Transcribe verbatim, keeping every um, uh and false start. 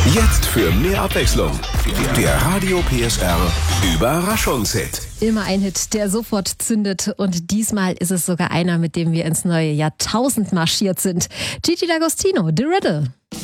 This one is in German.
Jetzt für mehr Abwechslung. Der Radio P S R Überraschungshit. Immer ein Hit, der sofort zündet. Und diesmal ist es sogar einer, mit dem wir ins neue Jahrtausend marschiert sind. Gigi D'Agostino, The Riddle.